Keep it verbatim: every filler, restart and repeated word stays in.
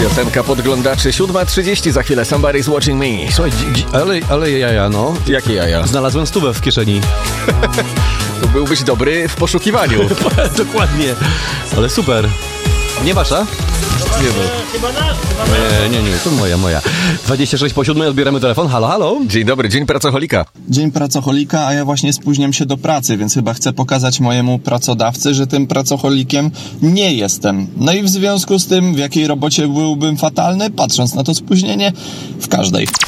Piosenka podglądaczy, siódma trzydzieści, za chwilę Somebody's Watching Me. Słuchaj, dzi- dzi- ale, ale jaja, no. Jakie jaja? Znalazłem stówę w kieszeni. To byłbyś dobry w poszukiwaniu. Dokładnie. Ale super. Nie wasza? Nie, no. Chyba nasz, chyba nasz. Nie, nie, nie, to moja, moja. dwadzieścia sześć po siódmej, odbieramy telefon. Halo, halo? Dzień dobry, dzień pracoholika. Dzień pracoholika, a ja właśnie spóźniam się do pracy, więc chyba chcę pokazać mojemu pracodawcy, że tym pracoholikiem nie jestem. No i w związku z tym, w jakiej robocie byłbym fatalny, patrząc na to spóźnienie, w każdej.